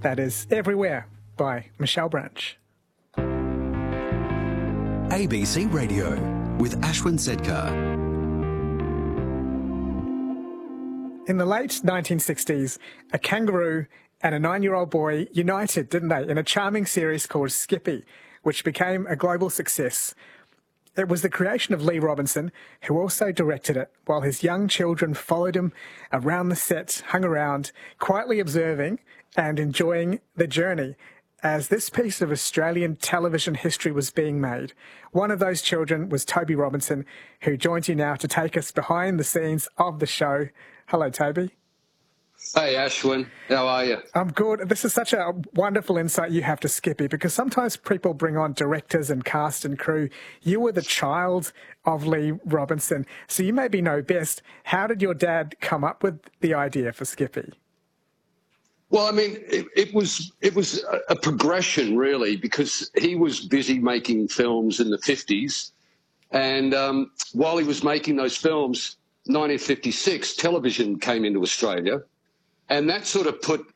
That is Everywhere by Michelle Branch. ABC Radio with Ashwin Sedkar. In the late 1960s, a kangaroo and a 9-year-old boy united, didn't they, in a charming series called Skippy, which became a global success. It was the creation of Lee Robinson, who also directed it, while his young children followed him around the set, hung around, quietly observing and enjoying the journey as this piece of Australian television history was being made. One of those children was Toby Robinson, who joins you now to take us behind the scenes of the show. Hello, Toby. Hey, Ashwin. How are you? I'm good. This is such a wonderful insight you have to Skippy, because sometimes people bring on directors and cast and crew. You were the child of Lee Robinson, so you maybe know best. How did your dad come up with the idea for Skippy? Well, I mean, it was a progression, really, because he was busy making films in the 50s. And while he was making those films, 1956, television came into Australia. And that sort of put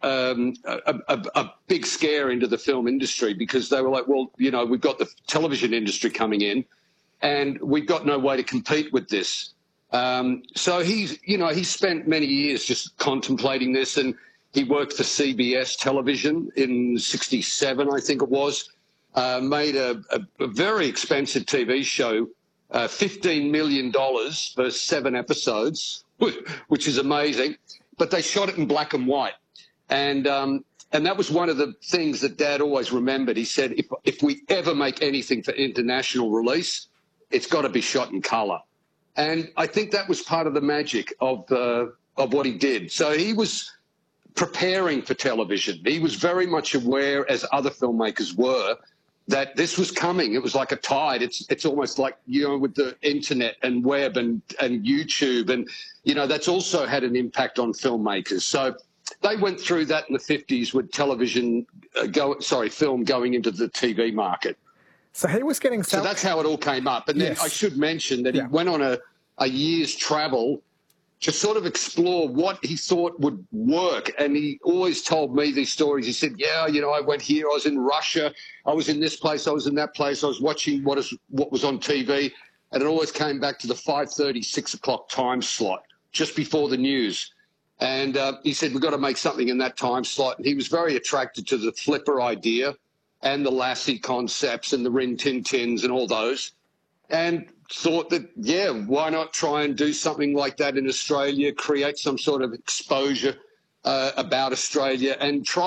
a big scare into the film industry, because they were like, well, you know, we've got the television industry coming in and we've got no way to compete with this. So he spent many years just contemplating this, and he worked for CBS television in 67, I think it was, made a very expensive TV show, $15 million for 7 episodes, which is amazing. But they shot it in black and white. And that was one of the things that Dad always remembered. He said, if we ever make anything for international release, it's got to be shot in colour. And I think that was part of the magic of what he did. So he was preparing for television. He was very much aware, as other filmmakers were, that this was coming. It was like a tide. It's almost like, you know, with the internet and web and YouTube, and, you know, that's also had an impact on filmmakers. So they went through that in the 50s with television, film going into the TV market. So he was getting... So that's how it all came up. And then I should mention that he went on a year's travel to sort of explore what he thought would work. And he always told me these stories. He said, yeah, you know, I went here, I was in Russia, I was in this place, I was in that place, I was watching what was on TV, and it always came back to the 5:30, 6 o'clock time slot, just before the news. And he said, we've got to make something in that time slot. And he was very attracted to the Flipper idea and the Lassie concepts and the Rin Tin Tins and all those, and thought that, yeah, why not try and do something like that in Australia, create some sort of exposure about Australia, and try